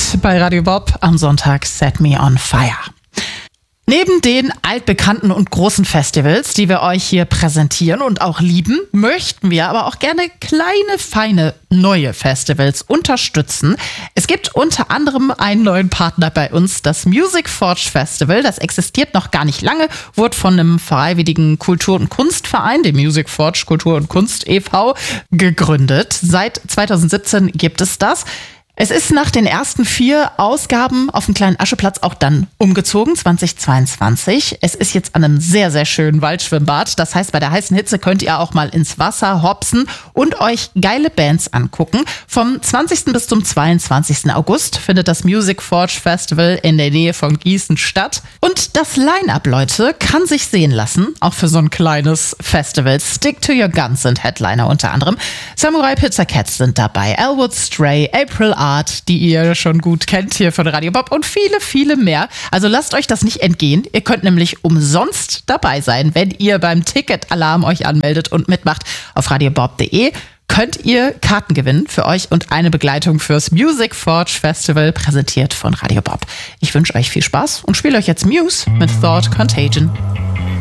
bei Radio Bob am Sonntag Set Me on Fire. Neben den altbekannten und großen Festivals, die wir euch hier präsentieren und auch lieben, möchten wir aber auch gerne kleine, feine, neue Festivals unterstützen. Es gibt unter anderem einen neuen Partner bei uns, das Music Forge Festival. Das existiert noch gar nicht lange, wurde von einem freiwilligen Kultur- und Kunstverein, dem Music Forge Kultur und Kunst e.V., gegründet. Seit 2017 gibt es das. Es ist nach den ersten 4 Ausgaben auf dem kleinen Ascheplatz auch dann umgezogen, 2022. Es ist jetzt an einem sehr, sehr schönen Waldschwimmbad. Das heißt, bei der heißen Hitze könnt ihr auch mal ins Wasser hopsen und euch geile Bands angucken. Vom 20. bis zum 22. August findet das Music Forge Festival in der Nähe von Gießen statt. Und das Line-Up, Leute, kann sich sehen lassen, auch für so ein kleines Festival. Stick to Your Guns sind Headliner unter anderem. Samurai Pizza Cats sind dabei, Elwood Stray, April Art, die ihr schon gut kennt hier von Radio Bob und viele, viele mehr. Also lasst euch das nicht entgehen. Ihr könnt nämlich umsonst dabei sein, wenn ihr beim Ticket-Alarm euch anmeldet und mitmacht. Auf radiobob.de könnt ihr Karten gewinnen für euch und eine Begleitung fürs Music Forge Festival, präsentiert von Radio Bob. Ich wünsche euch viel Spaß und spiele euch jetzt Muse mit Thought Contagion.